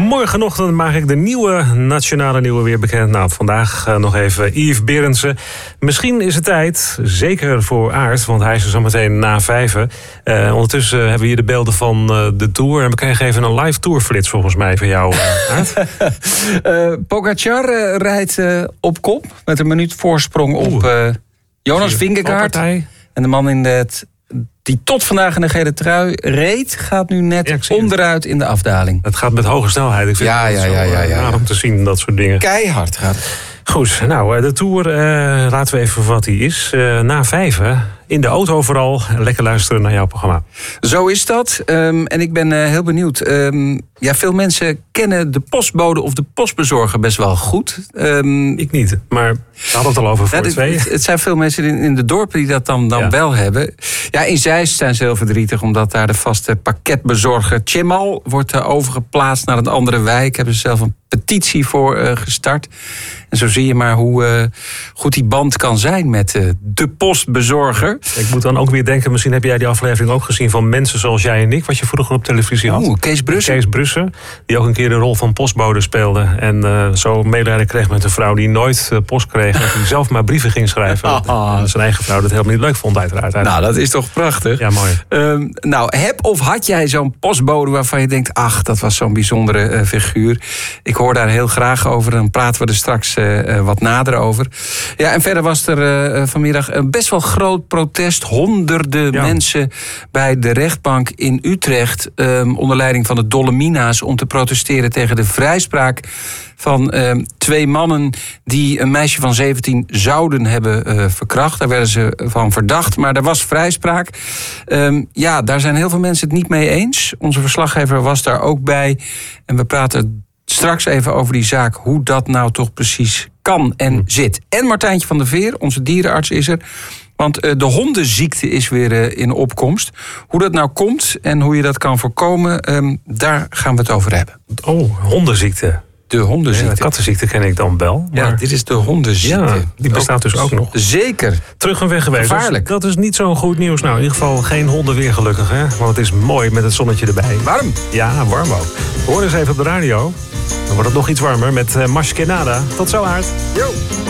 Morgenochtend maak ik de nieuwe nationale nieuwe weer bekend. Nou, vandaag nog even Yves Berendsen. Misschien is het tijd, zeker voor Aart, want hij is er zo meteen na 5. Ondertussen hebben we hier de beelden van de Tour. En we krijgen even een live tourflits volgens mij van jou, Aart. Pogacar rijdt op kop met een minuut voorsprong op Jonas Vingegaard. En de man die tot vandaag in de gele trui reed, gaat nu net onderuit in de afdaling. Het gaat met hoge snelheid. Ik vind het raar om te zien, dat soort dingen. Keihard gaat het. Goed, nou, de Tour, laten we even wat die is. Na 5, in de auto vooral. Lekker luisteren naar jouw programma. Zo is dat. En ik ben heel benieuwd. Veel mensen kennen de postbode of de postbezorger best wel goed. Ik niet, maar we hadden het al over voor 2. Het zijn veel mensen in de dorpen die dat dan wel hebben. Ja, in Zeist zijn ze heel verdrietig, omdat daar de vaste pakketbezorger Cemal wordt overgeplaatst naar een andere wijk. Hebben ze zelf een petitie voor gestart. En zo zie je maar hoe goed die band kan zijn met de postbezorger. Ik moet dan ook weer denken, misschien heb jij die aflevering ook gezien van mensen zoals jij en ik, wat je vroeger op televisie had. Kees Brussen, die ook een keer de rol van postbode speelde. En zo medelijden kreeg met een vrouw die nooit post kreeg. En die zelf maar brieven ging schrijven. Zijn eigen vrouw dat helemaal niet leuk vond uiteraard. Nou, dat is toch prachtig. Ja, mooi. Heb of had jij zo'n postbode waarvan je denkt, ach, dat was zo'n bijzondere figuur. Ik hoor daar heel graag over. Dan praten we er straks wat nader over. Ja, en verder was er vanmiddag een best wel groot protest. Honderden mensen bij de rechtbank in Utrecht, onder leiding van de Dolomina's, om te protesteren tegen de vrijspraak van 2 mannen die een meisje van 17 zouden hebben verkracht. Daar werden ze van verdacht, maar er was vrijspraak. Daar zijn heel veel mensen het niet mee eens. Onze verslaggever was daar ook bij. En we praten straks even over die zaak, hoe dat nou toch precies kan en zit. En Martijntje van der Veer, onze dierenarts, is er. Want de hondenziekte is weer in opkomst. Hoe dat nou komt en hoe je dat kan voorkomen, daar gaan we het over hebben. Oh, hondenziekte. De hondenziekte. De kattenziekte ken ik dan wel. Maar dit is de hondenziekte. Ja, die bestaat dus ook nog. Zeker. Terug en weg geweest. Gevaarlijk. Dat is niet zo'n goed nieuws. Nou, in ieder geval geen honden weer gelukkig, hè? Want het is mooi met het zonnetje erbij. Warm. Ja, warm ook. Hoor eens even op de radio. Dan wordt het nog iets warmer met Maskenada. Tot zo, Aart. Jo.